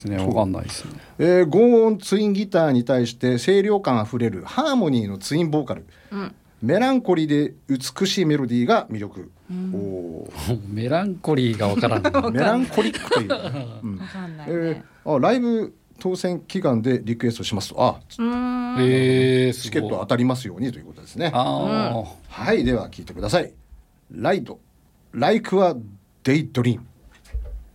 ね、わかんないですね。 合音ツインギターに対して清涼感あふれるハーモニーのツインボーカル、メランコリーで美しいメロディーが魅力。 メランコリーがわからんメランコリックという、 わかんないね。 ライブ当選祈願でリクエストしますと、チケット当たりますようにということですね。はい、では聞いてください。ライド Like a Daydream。